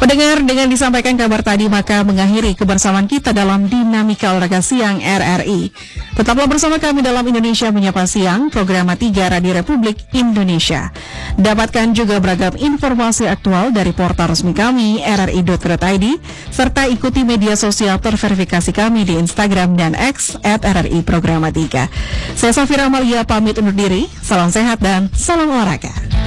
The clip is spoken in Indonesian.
Pendengar, dengan disampaikan kabar tadi maka mengakhiri kebersamaan kita dalam Dinamika Olahraga Siang RRI. Tetaplah bersama kami dalam Indonesia Menyapa Siang, program 3 Radio Republik Indonesia. Dapatkan juga beragam informasi aktual dari portal resmi kami rri.id, serta ikuti media sosial terverifikasi kami di Instagram dan X @RRI Programa 3. Saya Safira Amalia pamit undur diri, salam sehat dan salam olahraga.